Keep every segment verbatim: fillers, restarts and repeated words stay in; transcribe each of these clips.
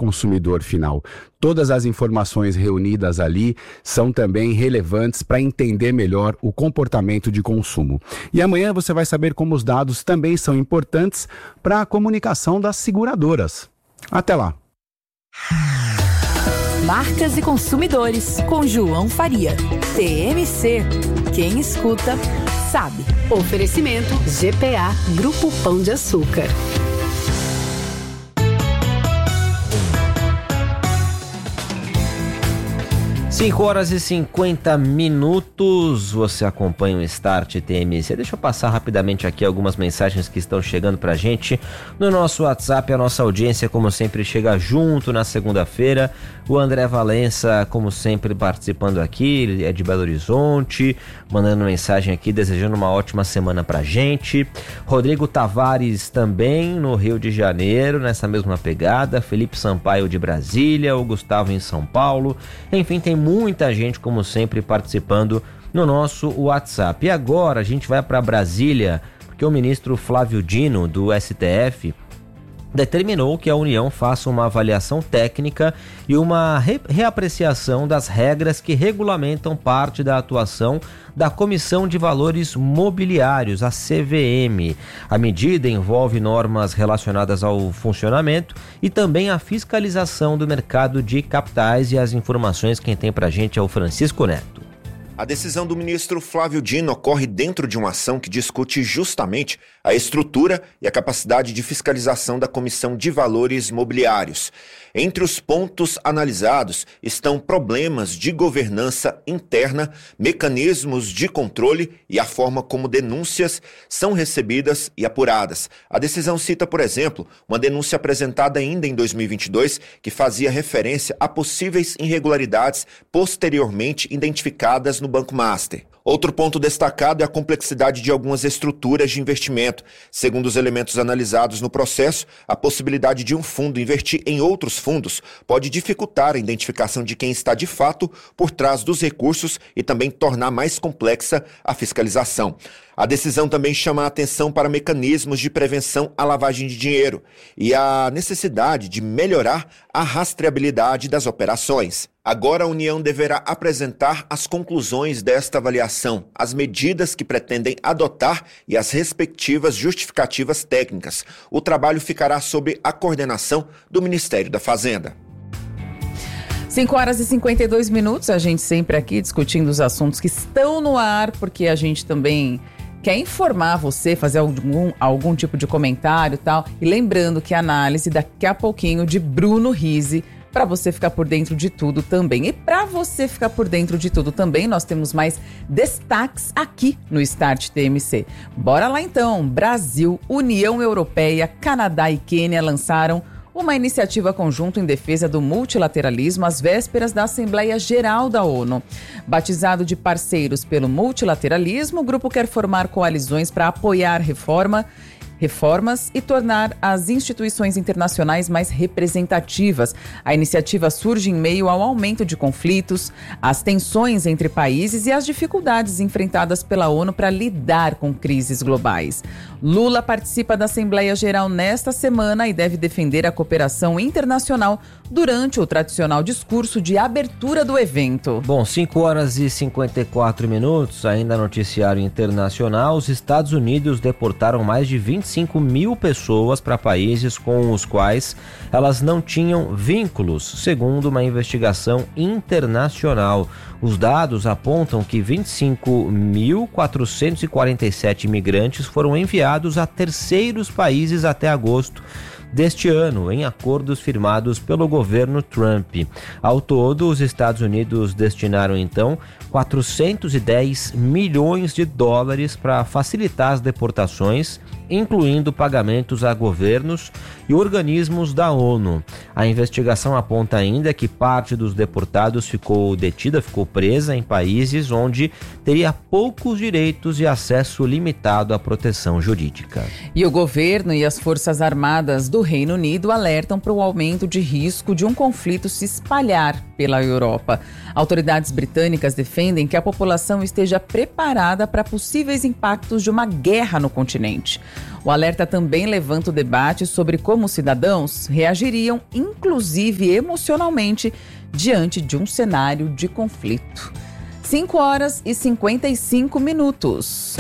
consumidor final. Todas as informações reunidas ali são também relevantes para entender melhor o comportamento de consumo. E amanhã você vai saber como os dados também são importantes para a comunicação das seguradoras. Até lá! Marcas e consumidores, com João Faria. T M C. Quem escuta, sabe. Oferecimento G P A, Grupo Pão de Açúcar. cinco horas e cinquenta minutos, você acompanha o Start T M C. Deixa eu passar rapidamente aqui algumas mensagens que estão chegando pra gente no nosso WhatsApp. A nossa audiência, como sempre, chega junto na segunda-feira. O André Valença, como sempre, participando aqui, ele é de Belo Horizonte, mandando mensagem aqui, desejando uma ótima semana pra gente. Rodrigo Tavares também, no Rio de Janeiro, nessa mesma pegada. Felipe Sampaio de Brasília, o Gustavo em São Paulo. Enfim, tem muita gente, como sempre, participando no nosso WhatsApp. E agora a gente vai para Brasília, porque o ministro Flávio Dino, do S T F, determinou que a União faça uma avaliação técnica e uma re- reapreciação das regras que regulamentam parte da atuação da Comissão de Valores Mobiliários, a C V M. A medida envolve normas relacionadas ao funcionamento e também a fiscalização do mercado de capitais, e as informações quem tem pra gente é o Francisco Neto. A decisão do ministro Flávio Dino ocorre dentro de uma ação que discute justamente a estrutura e a capacidade de fiscalização da Comissão de Valores Mobiliários. Entre os pontos analisados estão problemas de governança interna, mecanismos de controle e a forma como denúncias são recebidas e apuradas. A decisão cita, por exemplo, uma denúncia apresentada ainda em dois mil e vinte e dois que fazia referência a possíveis irregularidades posteriormente identificadas no Banco Master. Outro ponto destacado é a complexidade de algumas estruturas de investimento. Segundo os elementos analisados no processo, a possibilidade de um fundo investir em outros fundos pode dificultar a identificação de quem está de fato por trás dos recursos e também tornar mais complexa a fiscalização. A decisão também chama a atenção para mecanismos de prevenção à lavagem de dinheiro e a necessidade de melhorar a rastreabilidade das operações. Agora a União deverá apresentar as conclusões desta avaliação, as medidas que pretendem adotar e as respectivas justificativas técnicas. O trabalho ficará sob a coordenação do Ministério da Fazenda. cinco horas e cinquenta e dois minutos, a gente sempre aqui discutindo os assuntos que estão no ar, porque a gente também quer informar você, fazer algum, algum tipo de comentário e tal. E lembrando que a análise daqui a pouquinho de Bruno Rizzi, para você ficar por dentro de tudo também. E para você ficar por dentro de tudo também, nós temos mais destaques aqui no Start T M C. Bora lá então! Brasil, União Europeia, Canadá e Quênia lançaram uma iniciativa conjunta em defesa do multilateralismo às vésperas da Assembleia Geral da ONU. Batizado de Parceiros pelo Multilateralismo, o grupo quer formar coalizões para apoiar reforma reformas e tornar as instituições internacionais mais representativas. A iniciativa surge em meio ao aumento de conflitos, às tensões entre países e às dificuldades enfrentadas pela ONU para lidar com crises globais. Lula participa da Assembleia Geral nesta semana e deve defender a cooperação internacional durante o tradicional discurso de abertura do evento. Bom, cinco horas e cinquenta e quatro minutos, ainda noticiário internacional. Os Estados Unidos deportaram mais de vinte e cinco mil pessoas para países com os quais elas não tinham vínculos, segundo uma investigação internacional. Os dados apontam que vinte e cinco mil quatrocentos e quarenta e sete imigrantes foram enviados a terceiros países até agosto deste ano, em acordos firmados pelo governo Trump. Ao todo, os Estados Unidos destinaram então quatrocentos e dez milhões de dólares para facilitar as deportações, incluindo pagamentos a governos e organismos da ONU. A investigação aponta ainda que parte dos deportados ficou detida, ficou presa em países onde teria poucos direitos e acesso limitado à proteção jurídica. E o governo e as Forças Armadas do Reino Unido alertam para o aumento de risco de um conflito se espalhar pela Europa. Autoridades britânicas defendem que a população esteja preparada para possíveis impactos de uma guerra no continente. O alerta também levanta o debate sobre como os cidadãos reagiriam, inclusive emocionalmente, diante de um cenário de conflito. cinco horas e cinquenta e cinco minutos.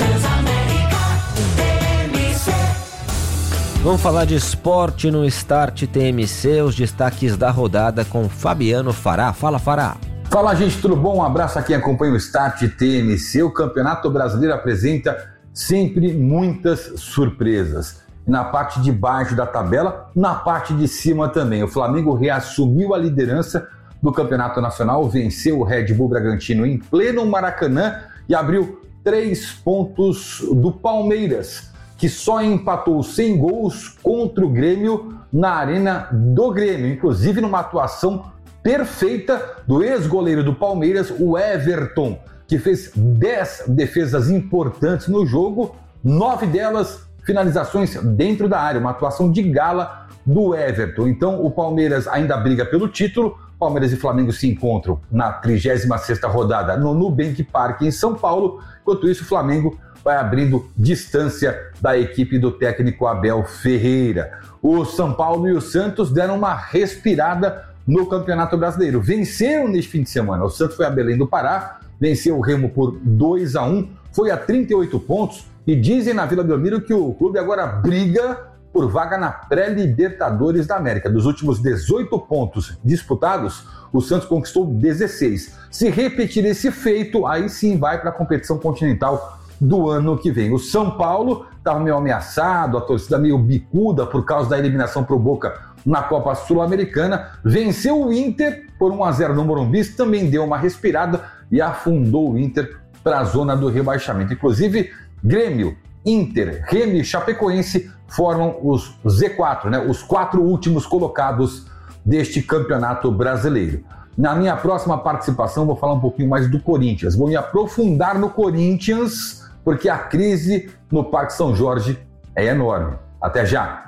Vamos falar de esporte no Start T M C, os destaques da rodada com Fabiano Fará. Fala, Fará. Fala, gente, tudo bom? Um abraço a quem acompanha o Start T M C. O Campeonato Brasileiro apresenta sempre muitas surpresas. Na parte de baixo da tabela, na parte de cima também. O Flamengo reassumiu a liderança do Campeonato Nacional, venceu o Red Bull Bragantino em pleno Maracanã e abriu três pontos do Palmeiras, que só empatou sem gols contra o Grêmio na Arena do Grêmio, inclusive numa atuação perfeita do ex-goleiro do Palmeiras, o Everton, que fez dez defesas importantes no jogo, nove delas finalizações dentro da área, uma atuação de gala do Everton. Então o Palmeiras ainda briga pelo título. Palmeiras e Flamengo se encontram na trigésima sexta rodada no Nubank Park em São Paulo. Enquanto isso, o Flamengo vai abrindo distância da equipe do técnico Abel Ferreira. O São Paulo e o Santos deram uma respirada no Campeonato Brasileiro. Venceram neste fim de semana. O Santos foi a Belém do Pará, venceu o Remo por dois a um, foi a trinta e oito pontos e dizem na Vila Belmiro que o clube agora briga por vaga na pré-Libertadores da América. Dos últimos dezoito pontos disputados, o Santos conquistou dezesseis. Se repetir esse feito, aí sim vai para a competição continental do ano que vem. O São Paulo estava meio ameaçado, a torcida meio bicuda por causa da eliminação para o Boca na Copa Sul-Americana, venceu o Inter por um a zero no Morumbi, também deu uma respirada e afundou o Inter para a zona do rebaixamento. Inclusive, Grêmio, Inter, Remo e Chapecoense formam os Z quatro, né? Os quatro últimos colocados deste Campeonato Brasileiro. Na minha próxima participação, vou falar um pouquinho mais do Corinthians. Vou me aprofundar no Corinthians, porque a crise no Parque São Jorge é enorme. Até já!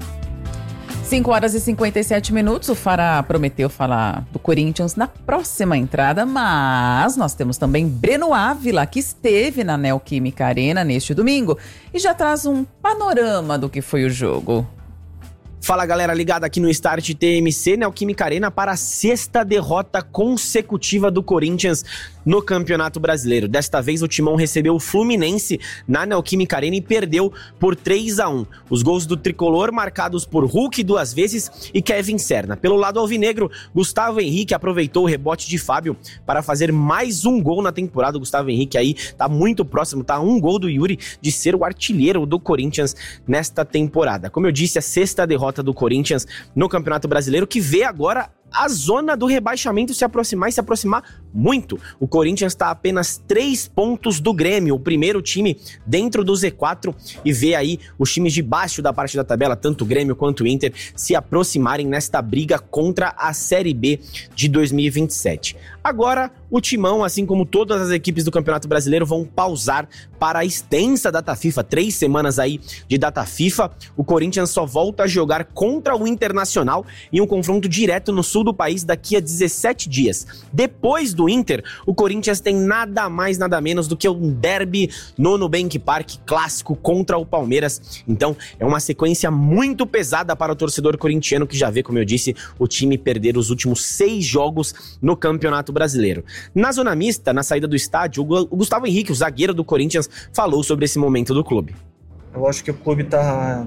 cinco horas e cinquenta e sete minutos, o Fará prometeu falar do Corinthians na próxima entrada, mas nós temos também Breno Ávila, que esteve na Neoquímica Arena neste domingo e já traz um panorama do que foi o jogo. Fala, galera ligada aqui no Start T M C, Neoquímica Arena para a sexta derrota consecutiva do Corinthians no Campeonato Brasileiro. Desta vez o Timão recebeu o Fluminense na Neoquímica Arena e perdeu por três a um. Os gols do tricolor marcados por Hulk duas vezes e Kevin Serna. Pelo lado alvinegro, Gustavo Henrique aproveitou o rebote de Fábio para fazer mais um gol na temporada. O Gustavo Henrique aí tá muito próximo, tá um gol do Yuri de ser o artilheiro do Corinthians nesta temporada. Como eu disse, a sexta derrota do Corinthians no Campeonato Brasileiro, que vê agora a zona do rebaixamento se aproximar e se aproximar muito. O Corinthians está a apenas três pontos do Grêmio, o primeiro time dentro do Z quatro, e vê aí os times de baixo da parte da tabela, tanto o Grêmio quanto o Inter, se aproximarem nesta briga contra a Série B de dois mil e vinte e sete. Agora, o Timão, assim como todas as equipes do Campeonato Brasileiro, vão pausar para a extensa data FIFA, três semanas aí de data FIFA. O Corinthians só volta a jogar contra o Internacional em um confronto direto no sul do país daqui a dezessete dias. Depois do Inter, o Corinthians tem nada mais, nada menos do que um derby no Nubank Park clássico contra o Palmeiras. Então, é uma sequência muito pesada para o torcedor corintiano, que já vê, como eu disse, o time perder os últimos seis jogos no Campeonato Brasileiro. Na zona mista, na saída do estádio, o Gustavo Henrique, o zagueiro do Corinthians, falou sobre esse momento do clube. Eu acho que o clube está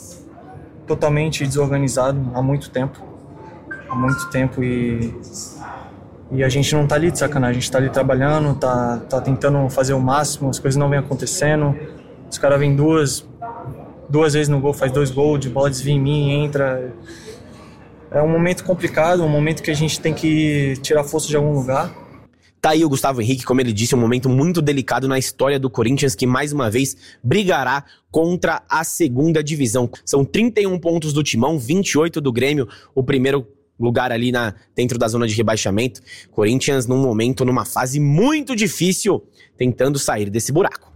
totalmente desorganizado há muito tempo. Há muito tempo e, e a gente não tá ali de sacanagem, a gente tá ali trabalhando, tá, tá tentando fazer o máximo, as coisas não vêm acontecendo, os caras vêm duas, duas vezes no gol, faz dois gols, de bola desvia em mim, entra. É um momento complicado, um momento que a gente tem que tirar força de algum lugar. Tá aí o Gustavo Henrique, como ele disse, um momento muito delicado na história do Corinthians, que mais uma vez brigará contra a segunda divisão. São trinta e um pontos do Timão, vinte e oito do Grêmio, o primeiro lugar ali na, dentro da zona de rebaixamento. Corinthians num momento, numa fase muito difícil, tentando sair desse buraco.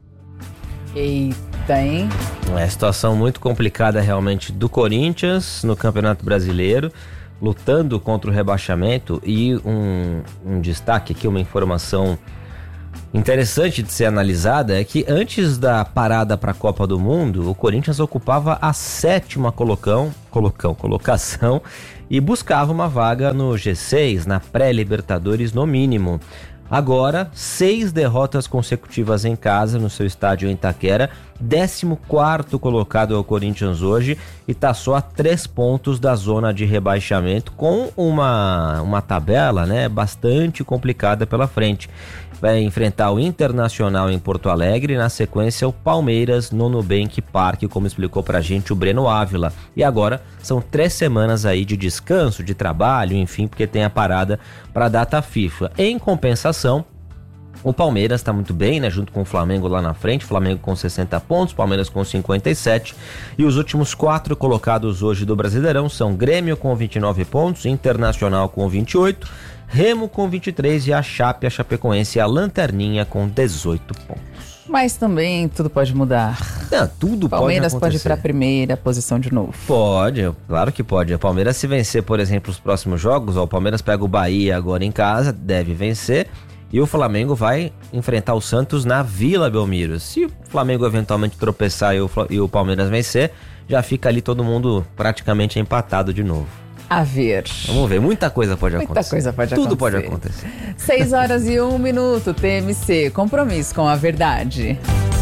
Eita, hein? É situação muito complicada realmente do Corinthians no Campeonato Brasileiro, lutando contra o rebaixamento. E um, um destaque aqui, uma informação interessante de ser analisada é que antes da parada para a Copa do Mundo, o Corinthians ocupava a sétima colocão, colocão, colocação e buscava uma vaga no G seis, na pré-Libertadores no mínimo. Agora, seis derrotas consecutivas em casa no seu estádio em Itaquera, décimo quarto colocado é o Corinthians hoje e está só a três pontos da zona de rebaixamento, com uma, uma tabela, né, bastante complicada pela frente. Vai enfrentar o Internacional em Porto Alegre e na sequência o Palmeiras no Nubank Park, como explicou pra gente o Breno Ávila. E agora são três semanas aí de descanso, de trabalho, enfim, porque tem a parada para a data FIFA. Em compensação, o Palmeiras está muito bem, né? Junto com o Flamengo lá na frente, Flamengo com sessenta pontos, Palmeiras com cinquenta e sete. E os últimos quatro colocados hoje do Brasileirão são Grêmio com vinte e nove pontos, Internacional com vinte e oito, Remo com vinte e três e a Chape, a Chapecoense e a Lanterninha com dezoito pontos. Mas também tudo pode mudar. Não, tudo Palmeiras pode pode ir acontecer. para a primeira posição de novo. Pode, claro que pode. O Palmeiras, se vencer, por exemplo, os próximos jogos, ó, o Palmeiras pega o Bahia agora em casa, deve vencer. E o Flamengo vai enfrentar o Santos na Vila Belmiro. Se o Flamengo eventualmente tropeçar e o, e o Palmeiras vencer, já fica ali todo mundo praticamente empatado de novo. A ver. Vamos ver, muita coisa pode Muita acontecer. coisa pode Tudo acontecer. pode acontecer. Seis horas e um minuto, T M C, compromisso com a verdade.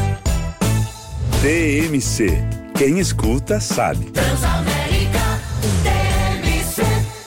T M C, quem escuta sabe. Transamérica, T M C.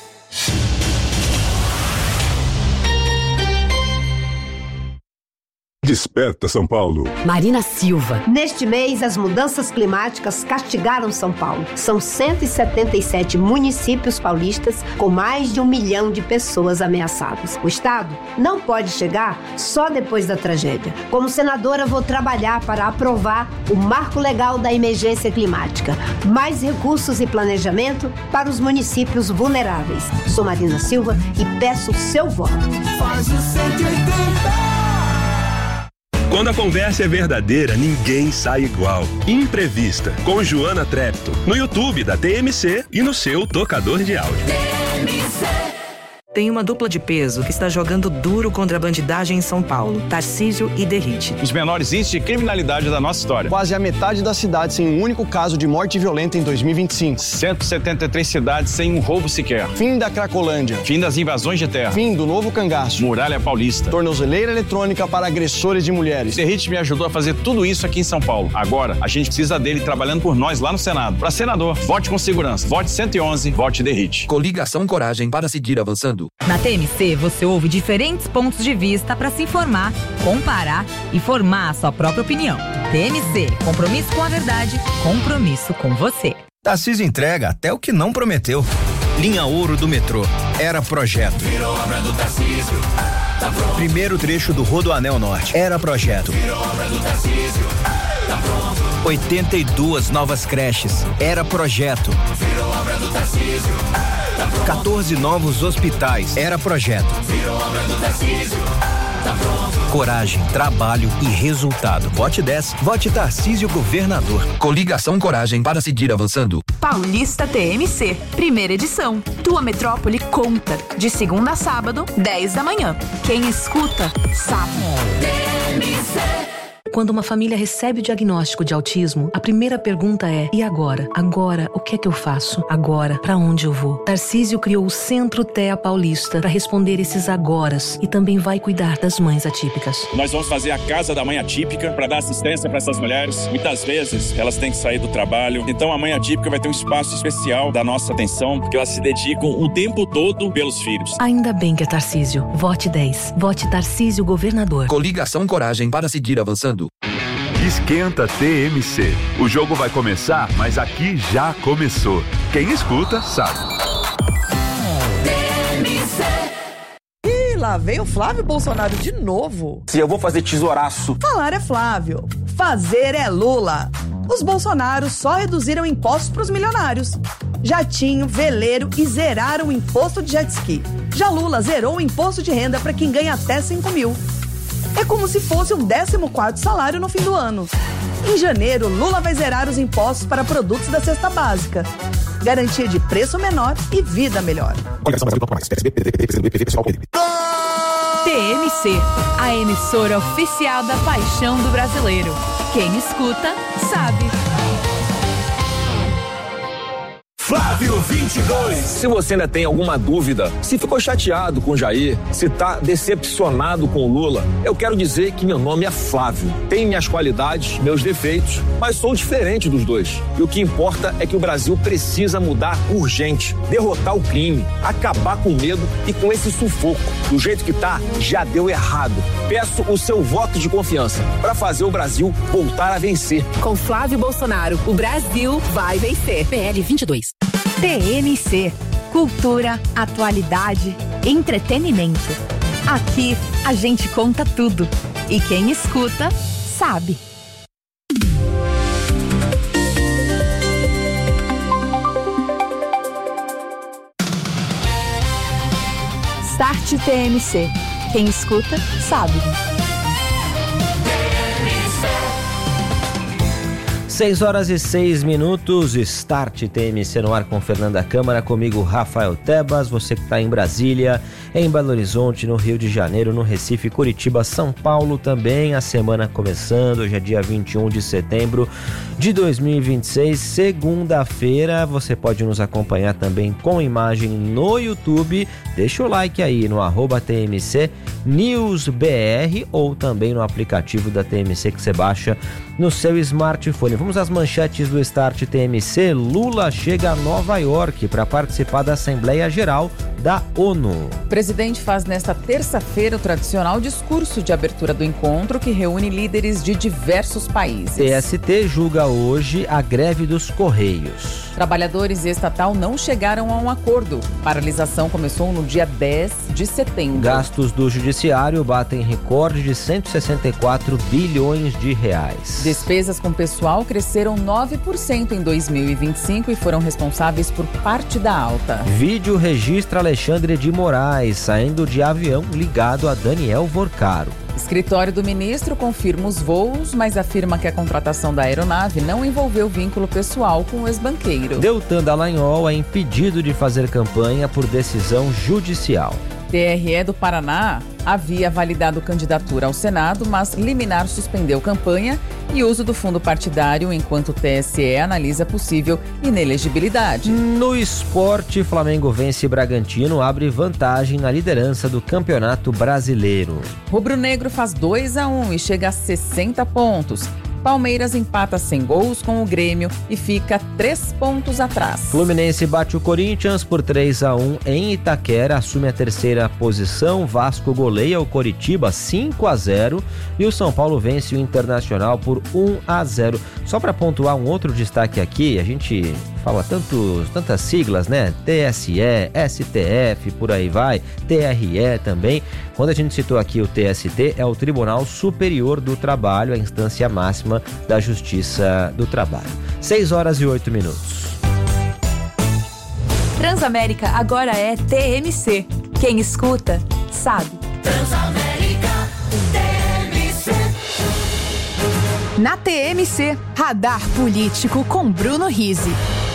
Desperta São Paulo. Marina Silva. Neste mês, as mudanças climáticas castigaram São Paulo. São cento e setenta e sete municípios paulistas com mais de um milhão de pessoas ameaçadas. O Estado não pode chegar só depois da tragédia. Como senadora, vou trabalhar para aprovar o Marco Legal da Emergência Climática. Mais recursos e planejamento para os municípios vulneráveis. Sou Marina Silva e peço o seu voto. Faz o cento e oitenta. Quando a conversa é verdadeira, ninguém sai igual. Imprevista, com Joana Trepto, no YouTube da T M C e no seu tocador de áudio. T M C. Tem uma dupla de peso que está jogando duro contra a bandidagem em São Paulo, Tarcísio e Derrite. Os menores índices de criminalidade da nossa história. Quase a metade da cidade sem um único caso de morte violenta em dois mil e vinte e cinco. cento e setenta e três cidades sem um roubo sequer. Fim da Cracolândia. Fim das invasões de terra. Fim do novo cangaço. Muralha Paulista. Tornozeleira eletrônica para agressores de mulheres. Derrite me ajudou a fazer tudo isso aqui em São Paulo. Agora, a gente precisa dele trabalhando por nós lá no Senado. Para senador, vote com segurança. Vote cento e onze, vote Derrite. Coligação Coragem para seguir avançando. Na T M C, você ouve diferentes pontos de vista para se informar, comparar e formar a sua própria opinião. T M C, compromisso com a verdade, compromisso com você. Tarcísio entrega até o que não prometeu. Linha Ouro do metrô. Era projeto. Virou obra do Tarcísio. Tá pronto. Primeiro trecho do Rodoanel Norte. Era projeto. Virou obra do Tarcísio. Tá pronto. oitenta e duas novas creches. Era projeto. Virou obra do Tarcísio. Tá pronto. quatorze novos hospitais. Era projeto. Virou obra do Tarcísio. Tá pronto. Coragem, trabalho e resultado. Vote dez, vote Tarcísio Governador. Coligação Coragem para seguir avançando. Paulista T M C, primeira edição. Tua metrópole conta. De segunda a sábado, dez da manhã. Quem escuta, sabe. T M C. Quando uma família recebe o diagnóstico de autismo, a primeira pergunta é: e agora? Agora, o que é que eu faço? Agora, pra onde eu vou? Tarcísio criou o Centro T E A Paulista para responder esses agoras e também vai cuidar das mães atípicas. Nós vamos fazer a Casa da Mãe Atípica para dar assistência para essas mulheres. Muitas vezes elas têm que sair do trabalho, então a Mãe Atípica vai ter um espaço especial da nossa atenção, porque elas se dedicam o tempo todo pelos filhos. Ainda bem que é Tarcísio. Vote dez. Vote Tarcísio Governador. Coligação Coragem para seguir avançando. Esquenta T M C. O jogo vai começar, mas aqui já começou. Quem escuta, sabe. T M C. Ih, lá veio o Flávio Bolsonaro de novo. Se eu vou fazer tesouraço. Falar é Flávio, fazer é Lula. Os Bolsonaros só reduziram impostos para os milionários. Jatinho, veleiro e zeraram o imposto de jet ski. Já Lula zerou o imposto de renda para quem ganha até cinco mil. É como se fosse um décimo quarto salário no fim do ano. Em janeiro, Lula vai zerar os impostos para produtos da cesta básica. Garantia de preço menor e vida melhor. T M C, a emissora oficial da paixão do brasileiro. Quem escuta, sabe. Flávio vinte e dois. Se você ainda tem alguma dúvida, se ficou chateado com o Jair, se tá decepcionado com o Lula, eu quero dizer que meu nome é Flávio. Tenho minhas qualidades, meus defeitos, mas sou diferente dos dois. E o que importa é que o Brasil precisa mudar urgente, derrotar o crime, acabar com o medo e com esse sufoco. Do jeito que tá, já deu errado. Peço o seu voto de confiança para fazer o Brasil voltar a vencer. Com Flávio Bolsonaro, o Brasil vai vencer. P L vinte e dois. T M C, cultura, atualidade, entretenimento. Aqui a gente conta tudo e quem escuta sabe. Start T M C, quem escuta sabe. seis horas e seis minutos, Start T M C no ar com Fernanda Câmara, comigo Rafael Tebas, você que está em Brasília, em Belo Horizonte, no Rio de Janeiro, no Recife, Curitiba, São Paulo também, a semana começando, hoje é dia vinte e um de setembro de dois mil e vinte e seis, segunda-feira, você pode nos acompanhar também com imagem no YouTube, deixa o like aí no arroba T M C News B R ou também no aplicativo da T M C que você baixa no seu smartphone. Vamos às manchetes do Start T M C. Lula chega a Nova York para participar da Assembleia Geral da ONU. O presidente faz nesta terça-feira o tradicional discurso de abertura do encontro que reúne líderes de diversos países. T S T julga hoje a greve dos Correios. Trabalhadores e estatal não chegaram a um acordo. Paralisação começou no dia dez de setembro. Gastos do judiciário batem recorde de cento e sessenta e quatro bilhões de reais. Despesas com pessoal cresceram nove por cento em dois mil e vinte e cinco e foram responsáveis por parte da alta. Vídeo registra Alexandre de Moraes saindo de avião ligado a Daniel Vorcaro. Escritório do ministro confirma os voos, mas afirma que a contratação da aeronave não envolveu vínculo pessoal com o ex-banqueiro. Deltan Dallagnol é impedido de fazer campanha por decisão judicial. T R E do Paraná havia validado candidatura ao Senado, mas liminar suspendeu campanha e uso do fundo partidário, enquanto o T S E analisa possível inelegibilidade. No esporte, Flamengo vence Bragantino, abre vantagem na liderança do Campeonato Brasileiro. Rubro-negro faz dois a um e chega a sessenta pontos. Palmeiras empata sem gols com o Grêmio e fica três pontos atrás. Fluminense bate o Corinthians por três a um em Itaquera, assume a terceira posição. Vasco goleia o Coritiba cinco a zero e o São Paulo vence o Internacional por um a zero. Só para pontuar um outro destaque aqui, a gente fala tantos, tantas siglas, né? T S E, S T F, por aí vai, T R E também. Quando a gente citou aqui o T S T, é o Tribunal Superior do Trabalho, a instância máxima da Justiça do Trabalho. seis horas e oito minutos. Transamérica agora é T M C. Quem escuta, sabe. Transamérica T M C. Na T M C, Radar Político com Bruno Rizzi.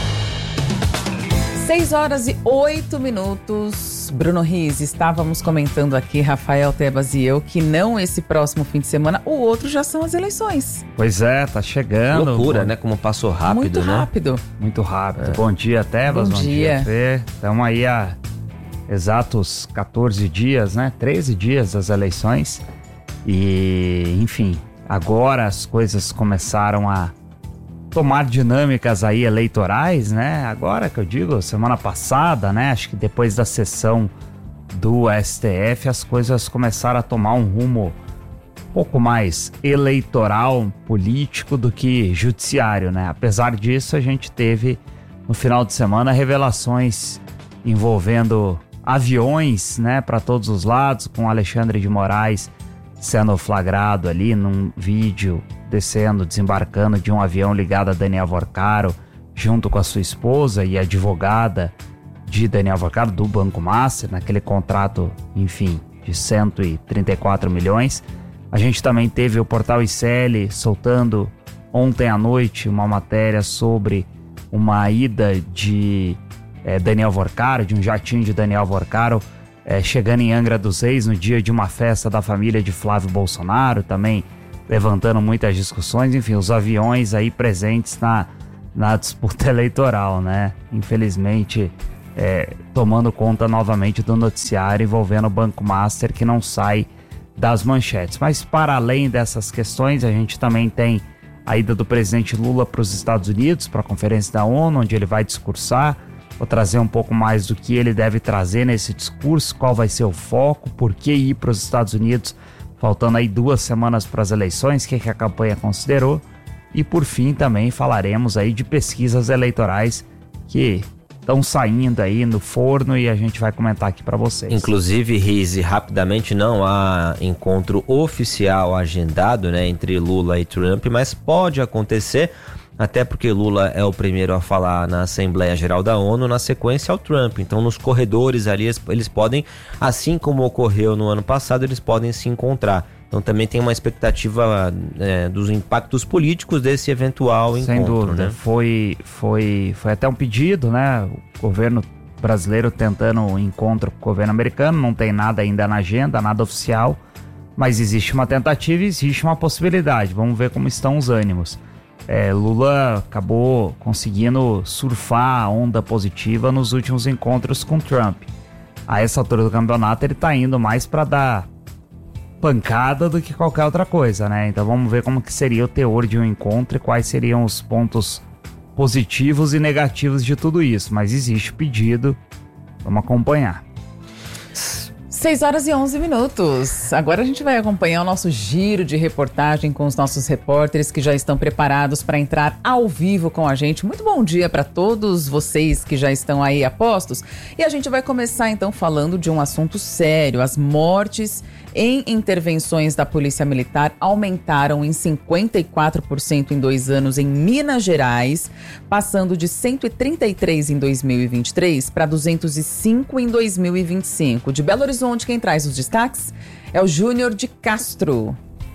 seis horas e oito minutos. Bruno Rizzi, estávamos comentando aqui, Rafael Tebas e eu, que não esse próximo fim de semana, o outro já são as eleições. Pois é, tá chegando. Loucura, bom, né? Como passou rápido, Muito né? rápido. Muito rápido. É. Bom dia, Tebas. Bom, Bom dia. dia, Fê. Estamos aí há exatos catorze dias, né? treze dias das eleições. E, enfim, agora as coisas começaram a tomar dinâmicas aí eleitorais, né? Agora que eu digo, semana passada, né? Acho que depois da sessão do S T F, as coisas começaram a tomar um rumo um pouco mais eleitoral, político do que judiciário, né? Apesar disso, a gente teve no final de semana revelações envolvendo aviões, né? Para todos os lados, com Alexandre de Moraes sendo flagrado ali num vídeo descendo, desembarcando de um avião ligado a Daniel Vorcaro, junto com a sua esposa e advogada de Daniel Vorcaro, do Banco Master, naquele contrato, enfim, de cento e trinta e quatro milhões. A gente também teve o Portal I C L soltando ontem à noite uma matéria sobre uma ida de é, Daniel Vorcaro, de um jatinho de Daniel Vorcaro, é, chegando em Angra dos Reis no dia de uma festa da família de Flávio Bolsonaro, também levantando muitas discussões. Enfim, os aviões aí presentes na, na disputa eleitoral, né? Infelizmente, é, tomando conta novamente do noticiário envolvendo o Banco Master, que não sai das manchetes. Mas para além dessas questões, a gente também tem a ida do presidente Lula para os Estados Unidos, para a Conferência da ONU, onde ele vai discursar. Vou trazer um pouco mais do que ele deve trazer nesse discurso, qual vai ser o foco, por que ir para os Estados Unidos, faltando aí duas semanas para as eleições, o que, que a campanha considerou. E por fim também falaremos aí de pesquisas eleitorais que estão saindo aí no forno e a gente vai comentar aqui para vocês. Inclusive, Rize, rapidamente, não há encontro oficial agendado, né, entre Lula e Trump, mas pode acontecer, até porque Lula é o primeiro a falar na Assembleia Geral da ONU, na sequência ao Trump. Então, nos corredores ali, eles, eles podem, assim como ocorreu no ano passado, eles podem se encontrar. Então também tem uma expectativa é, dos impactos políticos desse eventual Sem encontro, dúvida. né? Foi, foi, foi até um pedido, né? O governo brasileiro tentando um encontro com o governo americano, não tem nada ainda na agenda, nada oficial, mas existe uma tentativa e existe uma possibilidade. Vamos ver como estão os ânimos. É, Lula acabou conseguindo surfar a onda positiva nos últimos encontros com Trump. A essa altura do campeonato ele está indo mais para dar pancada do que qualquer outra coisa, né? Então vamos ver como que seria o teor de um encontro e quais seriam os pontos positivos e negativos de tudo isso. Mas existe pedido, vamos acompanhar. seis horas e onze minutos. Agora a gente vai acompanhar o nosso giro de reportagem com os nossos repórteres que já estão preparados para entrar ao vivo com a gente. Muito bom dia para todos vocês que já estão aí a postos. E a gente vai começar então falando de um assunto sério. As mortes em intervenções da Polícia Militar aumentaram em cinquenta e quatro por cento em dois anos em Minas Gerais, passando de cento e trinta e três em dois mil e vinte e três para duzentos e cinco em dois mil e vinte e cinco. De Belo Horizonte, quem traz os destaques é o Júnior de Castro.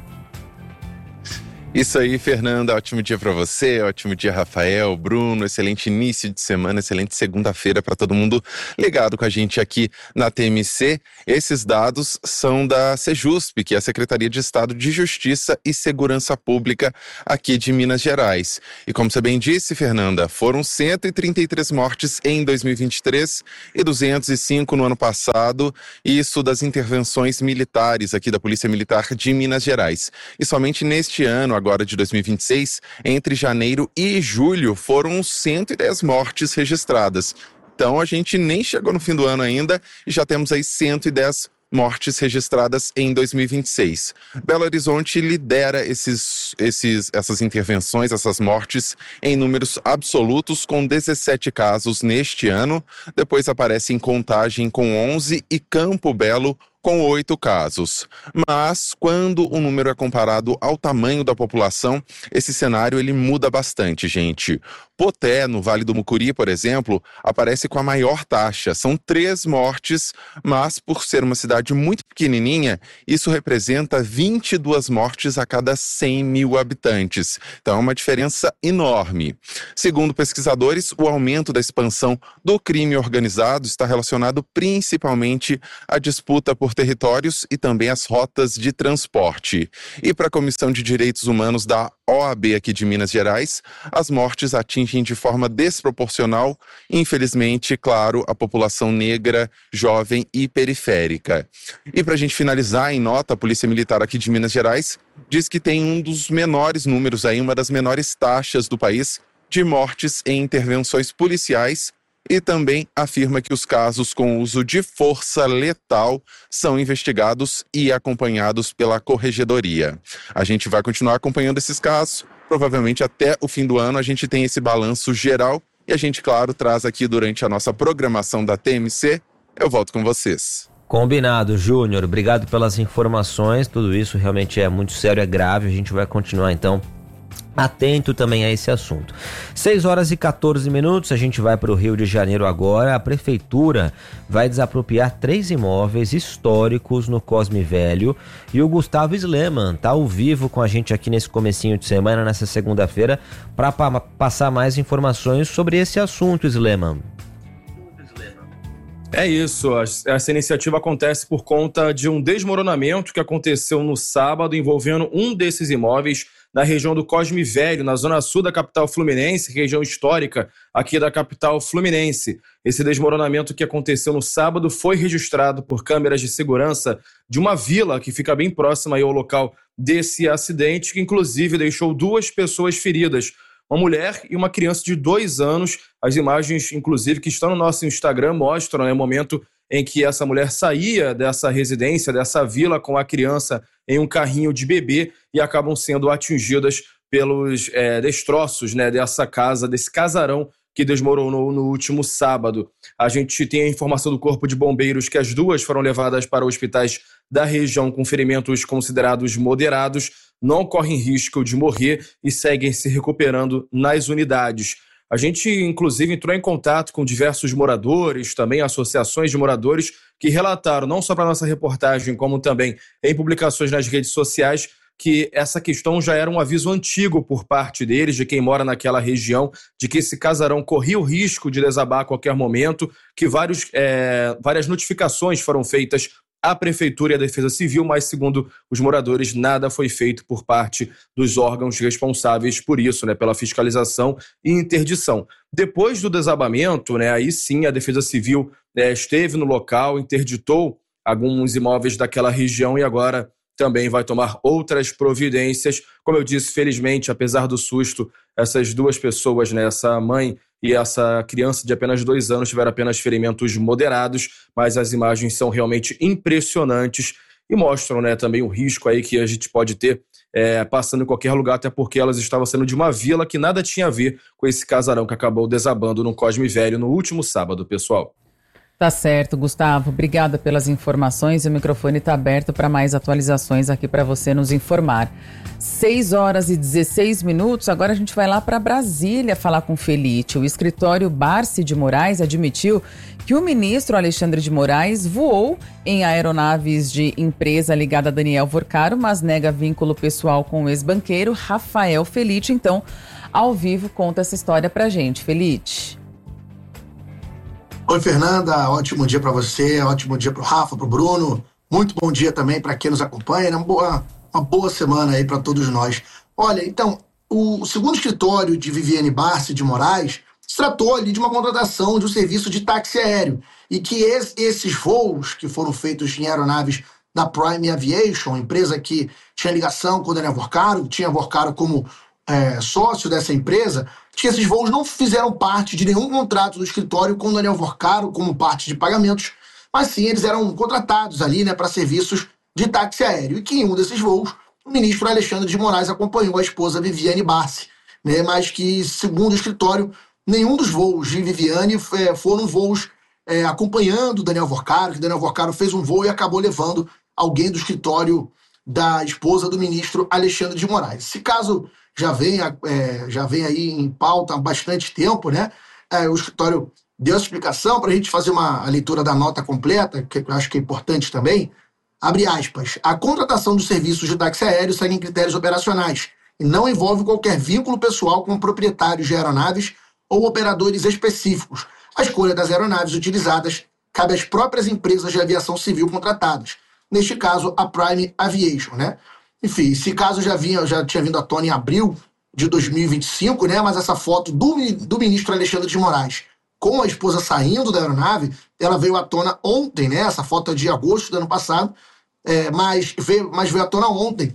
Isso aí, Fernanda, ótimo dia para você, ótimo dia, Rafael, Bruno, excelente início de semana, excelente segunda-feira para todo mundo ligado com a gente aqui na T M C. Esses dados são da Sejusp, que é a Secretaria de Estado de Justiça e Segurança Pública aqui de Minas Gerais. E como você bem disse, Fernanda, foram cento e trinta e três mortes em dois mil e vinte e três e duzentos e cinco no ano passado, isso das intervenções militares aqui da Polícia Militar de Minas Gerais. E somente neste ano, agora de dois mil e vinte e seis, entre janeiro e julho, foram cento e dez mortes registradas. Então a gente nem chegou no fim do ano ainda e já temos aí cento e dez mortes registradas em dois mil e vinte e seis. Belo Horizonte lidera esses, esses, essas intervenções, essas mortes em números absolutos, com dezessete casos neste ano. Depois aparece em Contagem com onze e Campo Belo com oito casos. Mas, quando o número é comparado ao tamanho da população, esse cenário ele muda bastante, gente. Poté, no Vale do Mucuri, por exemplo, aparece com a maior taxa. São três mortes, mas por ser uma cidade muito pequenininha, isso representa vinte e duas mortes a cada cem mil habitantes. Então é uma diferença enorme. Segundo pesquisadores, o aumento da expansão do crime organizado está relacionado principalmente à disputa por territórios e também as rotas de transporte. E para a Comissão de Direitos Humanos da O A B aqui de Minas Gerais, as mortes atingem de forma desproporcional, infelizmente, claro, a população negra, jovem e periférica. E para a gente finalizar, em nota, a Polícia Militar aqui de Minas Gerais diz que tem um dos menores números aí, uma das menores taxas do país de mortes em intervenções policiais, e também afirma que os casos com uso de força letal são investigados e acompanhados pela Corregedoria. A gente vai continuar acompanhando esses casos, provavelmente até o fim do ano a gente tem esse balanço geral e a gente, claro, traz aqui durante a nossa programação da T M C. Eu volto com vocês. Combinado, Júnior. Obrigado pelas informações. Tudo isso realmente é muito sério, é grave. A gente vai continuar, então, atento também a esse assunto. seis horas e quatorze minutos, a gente vai para o Rio de Janeiro agora. A prefeitura vai desapropriar três imóveis históricos no Cosme Velho e o Gustavo Sleman tá ao vivo com a gente aqui nesse comecinho de semana, nessa segunda-feira, para pa- passar mais informações sobre esse assunto, Sleman. É isso, essa iniciativa acontece por conta de um desmoronamento que aconteceu no sábado envolvendo um desses imóveis na região do Cosme Velho, na zona sul da capital fluminense, região histórica aqui da capital fluminense. Esse desmoronamento que aconteceu no sábado foi registrado por câmeras de segurança de uma vila que fica bem próxima aí ao local desse acidente, que inclusive deixou duas pessoas feridas, uma mulher e uma criança de dois anos. As imagens, inclusive, que estão no nosso Instagram mostram, né, o momento em que essa mulher saía dessa residência, dessa vila, com a criança em um carrinho de bebê e acabam sendo atingidas pelos é, destroços, né, dessa casa, desse casarão que desmoronou no último sábado. A gente tem a informação do Corpo de Bombeiros que as duas foram levadas para hospitais da região com ferimentos considerados moderados, não correm risco de morrer e seguem se recuperando nas unidades. A gente, inclusive, entrou em contato com diversos moradores, também associações de moradores, que relataram, não só para a nossa reportagem, como também em publicações nas redes sociais, que essa questão já era um aviso antigo por parte deles, de quem mora naquela região, de que esse casarão corria o risco de desabar a qualquer momento, que vários, é, várias notificações foram feitas à Prefeitura e à Defesa Civil, mas, segundo os moradores, nada foi feito por parte dos órgãos responsáveis por isso, né, pela fiscalização e interdição. Depois do desabamento, né, aí sim a Defesa Civil é, esteve no local, interditou alguns imóveis daquela região e agora também vai tomar outras providências. Como eu disse, felizmente, apesar do susto, essas duas pessoas, né, essa mãe e essa criança de apenas dois anos, tiveram apenas ferimentos moderados, mas as imagens são realmente impressionantes e mostram, né, também o risco aí que a gente pode ter é, passando em qualquer lugar, até porque elas estavam saindo de uma vila que nada tinha a ver com esse casarão que acabou desabando no Cosme Velho no último sábado, pessoal. Tá certo, Gustavo. Obrigada pelas informações. O microfone está aberto para mais atualizações aqui para você nos informar. seis horas e dezesseis minutos. Agora a gente vai lá para Brasília falar com o Felite. O escritório Barsi de Moraes admitiu que o ministro Alexandre de Moraes voou em aeronaves de empresa ligada a Daniel Vorcaro, mas nega vínculo pessoal com o ex-banqueiro Rafael Felite. Então, ao vivo, conta essa história pra gente. Felite. Oi, Fernanda, ótimo dia para você, ótimo dia para o Rafa, para o Bruno, muito bom dia também para quem nos acompanha, né? uma, boa, uma boa semana aí para todos nós. Olha, então, o segundo escritório de Viviane Barsi de Moraes se tratou ali de uma contratação de um serviço de táxi aéreo e que es, esses voos que foram feitos em aeronaves da Prime Aviation, empresa que tinha ligação com o Daniel Vorcaro, tinha Vorcaro como é, sócio dessa empresa, que esses voos não fizeram parte de nenhum contrato do escritório com o Daniel Vorcaro como parte de pagamentos, mas sim eles eram contratados ali, né, para serviços de táxi aéreo. E que em um desses voos, o ministro Alexandre de Moraes acompanhou a esposa Viviane Barsi, né, mas que, segundo o escritório, nenhum dos voos de Viviane é, foram voos é, acompanhando o Daniel Vorcaro, que o Daniel Vorcaro fez um voo e acabou levando alguém do escritório da esposa do ministro Alexandre de Moraes. Esse caso já vem, é, já vem aí em pauta há bastante tempo, né? É, o escritório deu essa explicação para a gente fazer uma a leitura da nota completa, que eu acho que é importante também. Abre aspas. A contratação dos serviços de táxi aéreo segue em critérios operacionais e não envolve qualquer vínculo pessoal com proprietários de aeronaves ou operadores específicos. A escolha das aeronaves utilizadas cabe às próprias empresas de aviação civil contratadas. Neste caso, a Prime Aviation, né? Enfim, esse caso já, vinha, já tinha vindo à tona em abril de dois mil e vinte e cinco, né? Mas essa foto do, do ministro Alexandre de Moraes com a esposa saindo da aeronave, ela veio à tona ontem, né? Essa foto é de agosto do ano passado, é, mas, veio, mas veio à tona ontem,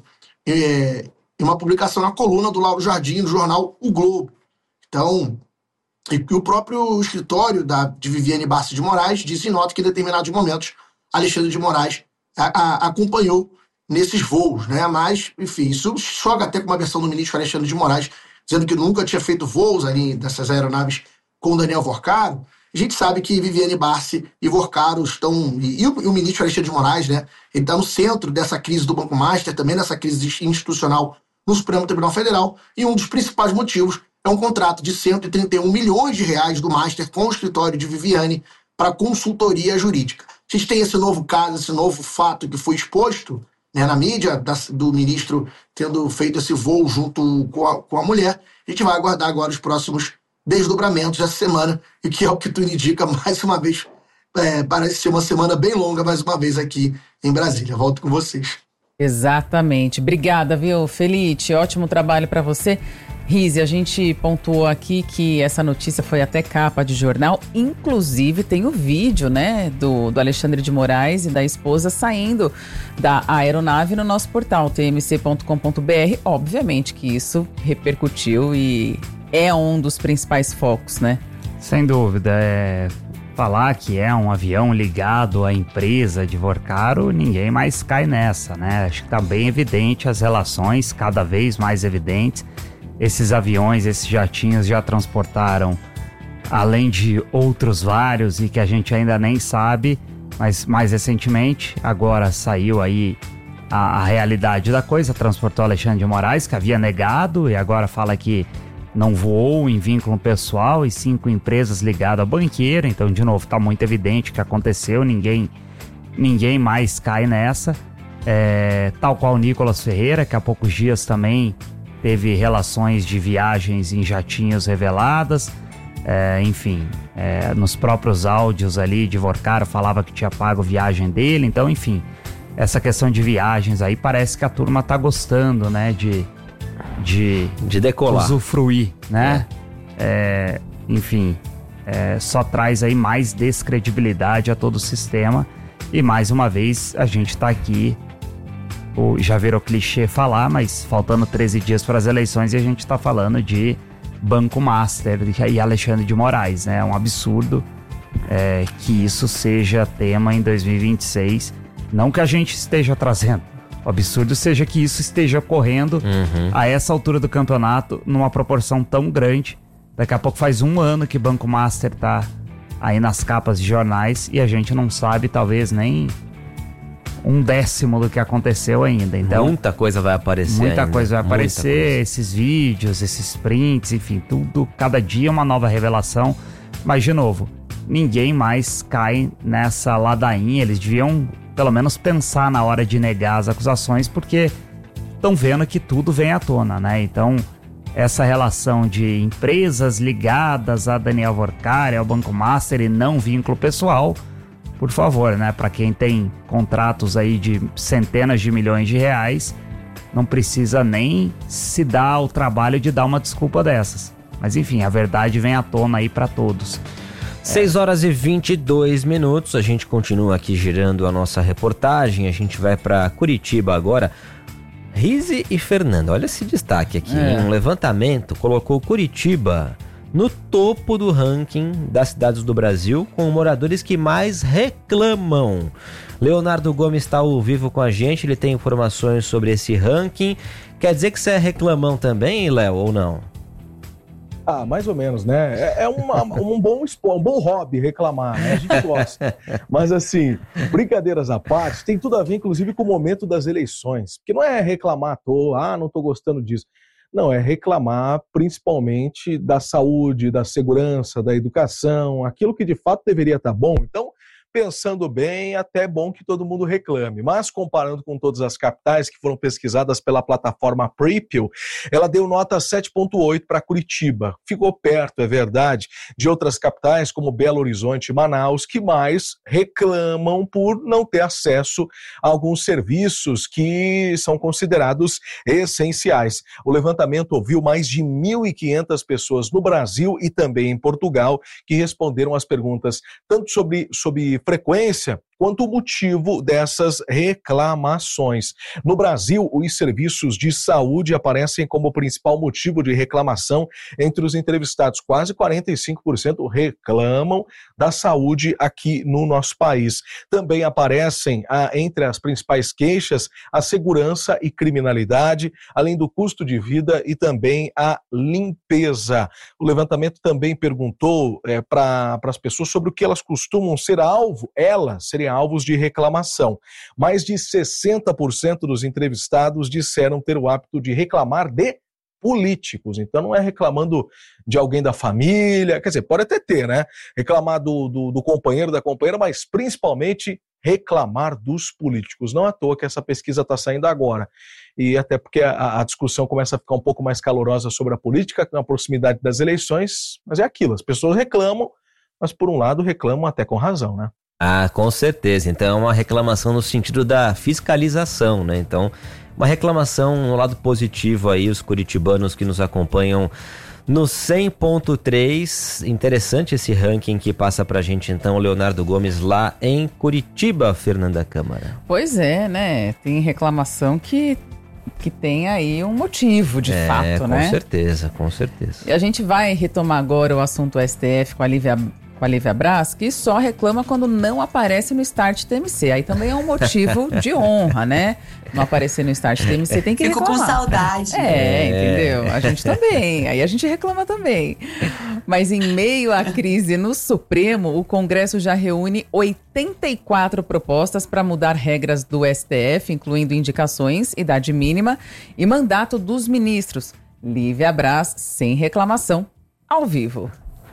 é, em uma publicação na coluna do Lauro Jardim, no jornal O Globo. Então, e, e o próprio escritório da, de Viviane Barsi de Moraes disse em nota que em determinados momentos Alexandre de Moraes a, a, acompanhou nesses voos, né? Mas, enfim, isso choca até com uma versão do ministro Alexandre de Moraes, dizendo que nunca tinha feito voos ali dessas aeronaves com o Daniel Vorcaro. A gente sabe que Viviane Barsi e Vorcaro estão... E, e, o, e o ministro Alexandre de Moraes, né? Ele está no centro dessa crise do Banco Master, também dessa crise institucional no Supremo Tribunal Federal, e um dos principais motivos é um contrato de cento e trinta e um milhões de reais do Master com o escritório de Viviane para consultoria jurídica. A gente tem esse novo caso, esse novo fato que foi exposto, né, na mídia, da, do ministro tendo feito esse voo junto com a, com a mulher. A gente vai aguardar agora os próximos desdobramentos dessa semana, e que é o que tudo indica, mais uma vez, é, parece ser uma semana bem longa mais uma vez aqui em Brasília. Volto com vocês. Exatamente. Obrigada, viu, Felite? Ótimo trabalho para você. Rize, a gente pontuou aqui que essa notícia foi até capa de jornal. Inclusive, tem o vídeo, né, do, do Alexandre de Moraes e da esposa saindo da aeronave no nosso portal, t m c ponto com ponto b r. Obviamente que isso repercutiu e é um dos principais focos, né? Sem dúvida. É... Falar que é um avião ligado à empresa de Vorcaro, ninguém mais cai nessa, né? Acho que tá bem evidente as relações, cada vez mais evidentes. Esses aviões, esses jatinhos já transportaram, além de outros vários e que a gente ainda nem sabe, mas mais recentemente, agora saiu aí a, a realidade da coisa, transportou Alexandre de Moraes, que havia negado e agora fala que não voou em vínculo pessoal e sim com empresas ligadas ao banqueiro. Então, de novo, está muito evidente que aconteceu, ninguém, ninguém mais cai nessa. É, tal qual o Nicolas Ferreira, que há poucos dias também teve relações de viagens em jatinhos reveladas. É, enfim, é, nos próprios áudios ali de Vorcaro falava que tinha pago viagem dele. Então, enfim, essa questão de viagens aí parece que a turma está gostando, né, de... De, de decolar, usufruir, né? É. É, enfim, é, só traz aí mais descredibilidade a todo o sistema. E mais uma vez a gente tá aqui, o, já virou clichê falar, mas faltando treze dias para as eleições e a gente tá falando de Banco Master e Alexandre de Moraes, né? É um absurdo é, que isso seja tema em dois mil e vinte e seis, não que a gente esteja trazendo. O absurdo seja que isso esteja ocorrendo uhum. a essa altura do campeonato, numa proporção tão grande. Daqui a pouco faz um ano que Banco Master tá aí nas capas de jornais e a gente não sabe talvez nem um décimo do que aconteceu ainda. Então, muita coisa vai aparecer Muita ainda. coisa vai aparecer, coisa. Esses vídeos, esses prints, enfim, tudo, cada dia uma nova revelação. Mas, de novo, ninguém mais cai nessa ladainha. Eles deviam... pelo menos pensar na hora de negar as acusações, porque estão vendo que tudo vem à tona, né? Então, essa relação de empresas ligadas a Daniel Vorcaro, ao Banco Master e não vínculo pessoal, por favor, né? Para quem tem contratos aí de centenas de milhões de reais, não precisa nem se dar o trabalho de dar uma desculpa dessas. Mas enfim, a verdade vem à tona aí para todos. seis horas e vinte e dois minutos, a gente continua aqui girando a nossa reportagem, a gente vai para Curitiba agora. Rize e Fernanda, olha esse destaque aqui, é. Um levantamento colocou Curitiba no topo do ranking das cidades do Brasil com moradores que mais reclamam. Leonardo Gomes está ao vivo com a gente, ele tem informações sobre esse ranking. Quer dizer que você é reclamão também, Léo, ou não? Ah, mais ou menos, né? É, é uma, um, bom, um bom hobby reclamar, né? A gente gosta. Mas, assim, brincadeiras à parte, tem tudo a ver, inclusive, com o momento das eleições. Porque não é reclamar à toa, ah, não tô gostando disso. Não, é reclamar principalmente da saúde, da segurança, da educação, aquilo que de fato deveria estar bom. Então, pensando bem, até é bom que todo mundo reclame. Mas comparando com todas as capitais que foram pesquisadas pela plataforma Prepio, ela deu nota sete ponto oito para Curitiba. Ficou perto, é verdade, de outras capitais como Belo Horizonte e Manaus, que mais reclamam por não ter acesso a alguns serviços que são considerados essenciais. O levantamento ouviu mais de mil e quinhentas pessoas no Brasil e também em Portugal que responderam as perguntas tanto sobre, sobre frequência quanto o motivo dessas reclamações. No Brasil, os serviços de saúde aparecem como principal motivo de reclamação entre os entrevistados. Quase quarenta e cinco por cento reclamam da saúde aqui no nosso país. Também aparecem, ah, entre as principais queixas, a segurança e criminalidade, além do custo de vida e também a limpeza. O levantamento também perguntou é, para as pessoas sobre o que elas costumam ser alvo, elas serem alvos de reclamação. Mais de sessenta por cento dos entrevistados disseram ter o hábito de reclamar de políticos. Então não é reclamando de alguém da família, quer dizer, pode até ter, né? Reclamar do, do, do companheiro, da companheira, mas principalmente reclamar dos políticos. Não é à toa que essa pesquisa está saindo agora. E até porque a, a discussão começa a ficar um pouco mais calorosa sobre a política, com a proximidade das eleições, mas é aquilo, as pessoas reclamam, mas por um lado reclamam até com razão, né? Ah, com certeza. Então é uma reclamação no sentido da fiscalização, né? Então, uma reclamação no lado positivo aí, os curitibanos que nos acompanham no cem ponto três. Interessante esse ranking que passa pra gente então o Leonardo Gomes lá em Curitiba, Fernanda Câmara. Pois é, né? Tem reclamação que, que tem aí um motivo de é, fato, com né? Com certeza, com certeza. E a gente vai retomar agora o assunto S T F com a Lívia com a Lívia Braz, que só reclama quando não aparece no Start T M C. Aí também é um motivo de honra, né? Não aparecer no Start T M C tem que Fico reclamar. com saudade. É, entendeu? A gente também. Aí a gente reclama também. Mas em meio à crise no Supremo, o Congresso já reúne oitenta e quatro propostas para mudar regras do S T F, incluindo indicações, idade mínima e mandato dos ministros. Lívia Braz, sem reclamação, ao vivo.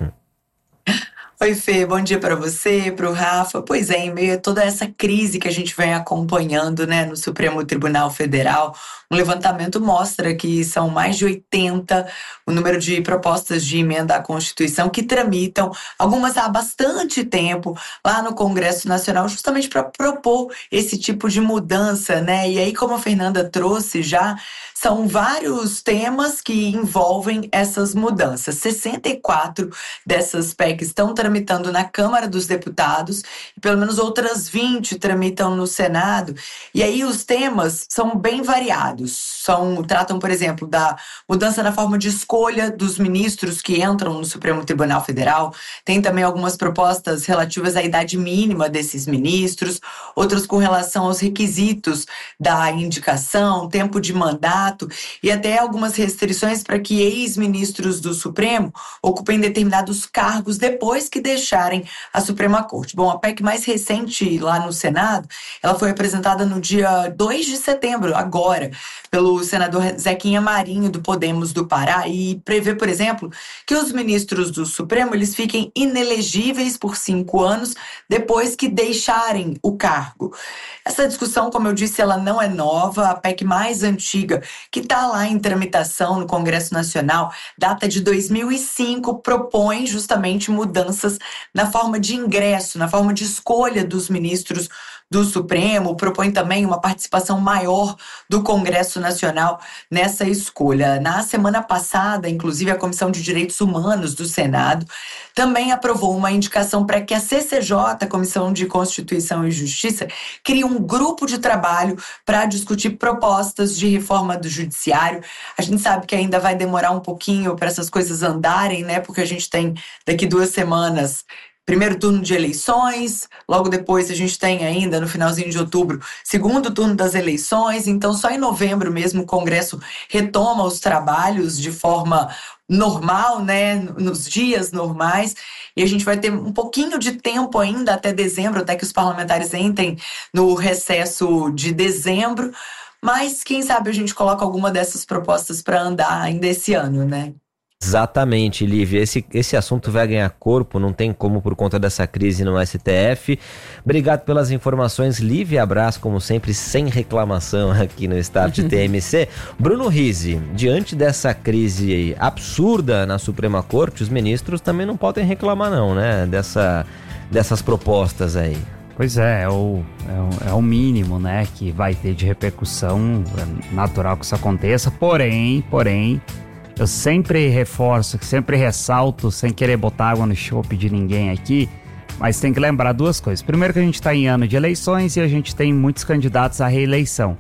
Oi, Fê, bom dia para você, para o Rafa. Pois é, em meio a toda essa crise que a gente vem acompanhando, né, no Supremo Tribunal Federal, um levantamento mostra que são mais de oitenta o número de propostas de emenda à Constituição que tramitam, algumas há bastante tempo, lá no Congresso Nacional, justamente para propor esse tipo de mudança, né? E aí, como a Fernanda trouxe já, são vários temas que envolvem essas mudanças. sessenta e quatro dessas P E Cs estão tramitando na Câmara dos Deputados e pelo menos outras vinte tramitam no Senado. E aí os temas são bem variados. São, tratam, por exemplo, da mudança na forma de escolha dos ministros que entram no Supremo Tribunal Federal. Tem também algumas propostas relativas à idade mínima desses ministros, outras com relação aos requisitos da indicação, tempo de mandato e até algumas restrições para que ex-ministros do Supremo ocupem determinados cargos depois que deixarem a Suprema Corte. Bom, a P E C mais recente lá no Senado, ela foi apresentada no dia dois de setembro, agora, pelo senador Zequinha Marinho, do Podemos do Pará, e prevê, por exemplo, que os ministros do Supremo eles fiquem inelegíveis por cinco anos depois que deixarem o cargo. Essa discussão, como eu disse, ela não é nova. A P E C mais antiga, que está lá em tramitação no Congresso Nacional, data de dois mil e cinco, propõe justamente mudanças na forma de ingresso, na forma de escolha dos ministros do Supremo, propõe também uma participação maior do Congresso Nacional nessa escolha. Na semana passada, inclusive, a Comissão de Direitos Humanos do Senado também aprovou uma indicação para que a C C J, a Comissão de Constituição e Justiça, crie um grupo de trabalho para discutir propostas de reforma do Judiciário. A gente sabe que ainda vai demorar um pouquinho para essas coisas andarem, né? Porque a gente tem daqui duas semanas primeiro turno de eleições, logo depois a gente tem ainda, no finalzinho de outubro, segundo turno das eleições, então só em novembro mesmo o Congresso retoma os trabalhos de forma normal, né, nos dias normais, e a gente vai ter um pouquinho de tempo ainda até dezembro, até que os parlamentares entrem no recesso de dezembro, mas quem sabe a gente coloca alguma dessas propostas para andar ainda esse ano, né? Exatamente, Lívia. Esse, esse assunto vai ganhar corpo, não tem como por conta dessa crise no S T F. Obrigado pelas informações, Lívia Braz, como sempre, sem reclamação aqui no Start T M C. Bruno Rizzi, diante dessa crise absurda na Suprema Corte, os ministros também não podem reclamar não, né? Dessa, dessas propostas aí. Pois é, é o, é, o, é o mínimo, né, que vai ter de repercussão. É natural que isso aconteça, porém, porém... Eu sempre reforço, sempre ressalto, sem querer botar água no chope de ninguém aqui, mas tem que lembrar duas coisas. Primeiro que a gente está em ano de eleições e a gente tem muitos candidatos à reeleição.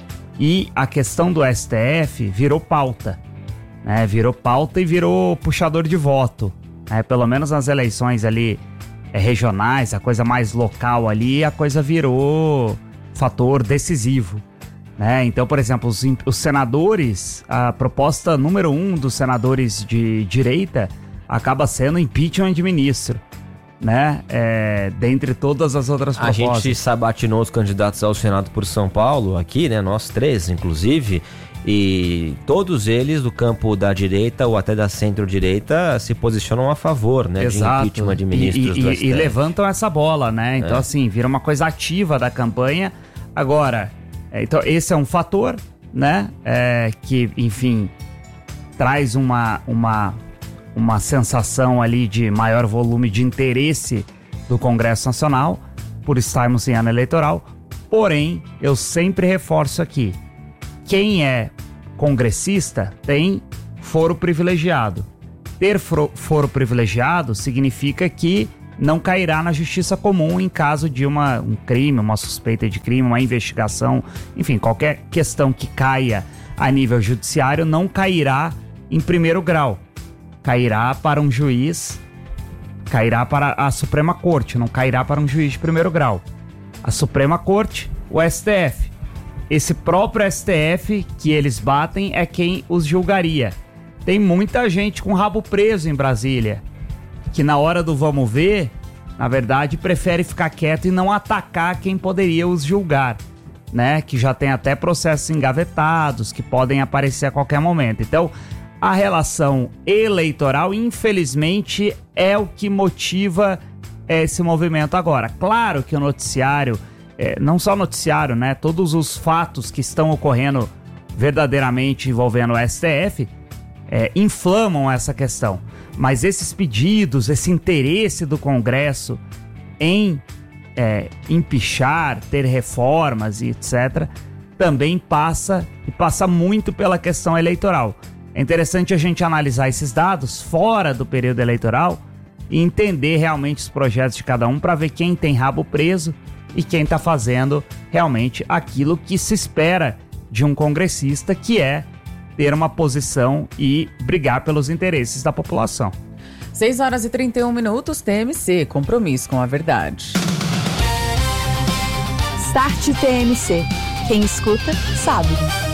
E a questão do S T F virou pauta, né? Virou pauta e virou puxador de voto. Né? Pelo menos nas eleições ali é, regionais, a coisa mais local ali, a coisa virou fator decisivo. Né? Então, por exemplo, os, os senadores, a proposta número um dos senadores de direita acaba sendo impeachment de ministro, né? É, dentre todas as outras propostas. A gente sabatinou os candidatos ao Senado por São Paulo aqui, né? Nós três, inclusive, e todos eles do campo da direita ou até da centro-direita se posicionam a favor, né? Exato. De impeachment de ministros e, do e, S T F. E levantam essa bola, né? Então, é. assim, vira uma coisa ativa da campanha. Agora... Então, esse é um fator, né, é, que, enfim, traz uma, uma, uma sensação ali de maior volume de interesse do Congresso Nacional, por estarmos em ano eleitoral. Porém, eu sempre reforço aqui, quem é congressista tem foro privilegiado. Ter foro privilegiado significa que não cairá na justiça comum em caso de uma, um crime, uma suspeita de crime, uma investigação, enfim, qualquer questão que caia a nível judiciário não cairá em primeiro grau. Cairá para um juiz, cairá para a Suprema Corte, não cairá para um juiz de primeiro grau. A Suprema Corte, o S T F. Esse próprio S T F que eles batem é quem os julgaria. Tem muita gente com rabo preso em Brasília, que na hora do vamos ver, na verdade, prefere ficar quieto e não atacar quem poderia os julgar, né? Que já tem até processos engavetados, que podem aparecer a qualquer momento. Então, a relação eleitoral, infelizmente, é o que motiva esse movimento agora. Claro que o noticiário, é, não só o noticiário, né? Todos os fatos que estão ocorrendo verdadeiramente envolvendo o S T F é, inflamam essa questão. Mas esses pedidos, esse interesse do Congresso em é, empichar, ter reformas e etcétera, também passa, e passa muito pela questão eleitoral. É interessante a gente analisar esses dados fora do período eleitoral e entender realmente os projetos de cada um para ver quem tem rabo preso e quem está fazendo realmente aquilo que se espera de um congressista, que é ter uma posição e brigar pelos interesses da população. seis horas e trinta e um minutos, T M C, compromisso com a verdade. Start T M C. Quem escuta, sabe.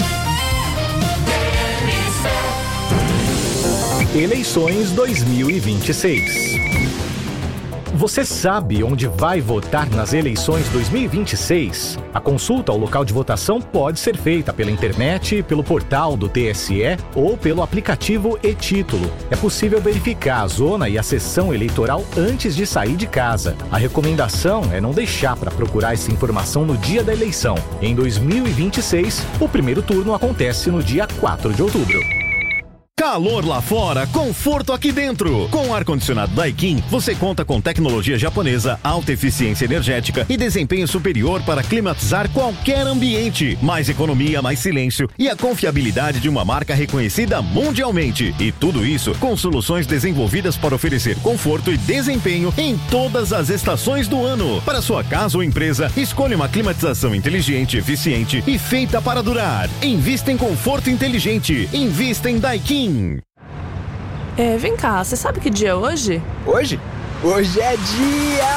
Eleições dois mil e vinte e seis. Você sabe onde vai votar nas eleições dois mil e vinte e seis? A consulta ao local de votação pode ser feita pela internet, pelo portal do T S E ou pelo aplicativo e-Título. É possível verificar a zona e a sessão eleitoral antes de sair de casa. A recomendação é não deixar para procurar essa informação no dia da eleição. Em dois mil e vinte e seis, o primeiro turno acontece no dia quatro de outubro. Calor lá fora, conforto aqui dentro. Com o ar-condicionado Daikin, você conta com tecnologia japonesa, alta eficiência energética e desempenho superior para climatizar qualquer ambiente. Mais economia, mais silêncio e a confiabilidade de uma marca reconhecida mundialmente. E tudo isso com soluções desenvolvidas para oferecer conforto e desempenho em todas as estações do ano. Para sua casa ou empresa, escolha uma climatização inteligente, eficiente e feita para durar. Invista em conforto inteligente. Invista em Daikin. É, vem cá, você sabe que dia é hoje? Hoje? Hoje é dia